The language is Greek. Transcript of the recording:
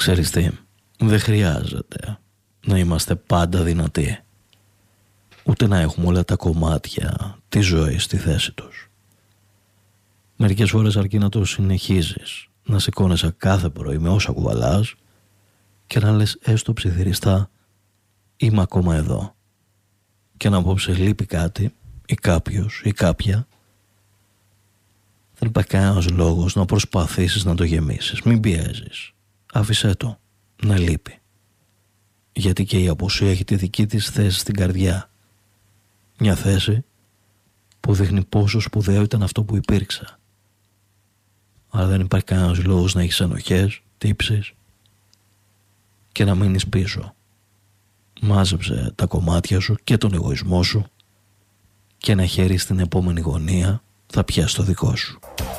Ξέρεις τι, δεν χρειάζεται να είμαστε πάντα δυνατοί, ούτε να έχουμε όλα τα κομμάτια της ζωής στη θέση τους. Μερικές φορές αρκεί να το συνεχίζεις, να σηκώνεσαι κάθε πρωί με όσα κουβαλάς και να λες έστω ψιθυριστά είμαι ακόμα εδώ, και να απόψε λείπει κάτι ή κάποιος ή κάποια, δεν υπάρχει κανένας λόγος να προσπαθήσεις να το γεμίσεις. Μην πιέζεις, άφησέ το να λείπει, γιατί και η απουσία έχει τη δική της θέση στην καρδιά, μια θέση που δείχνει πόσο σπουδαίο ήταν αυτό που υπήρξε. Αλλά δεν υπάρχει κανένας λόγος να έχεις ενοχές, τύψεις και να μείνεις πίσω. Μάζεψε τα κομμάτια σου και τον εγωισμό σου και ένα χέρι στην επόμενη γωνία θα πιάσει το δικό σου.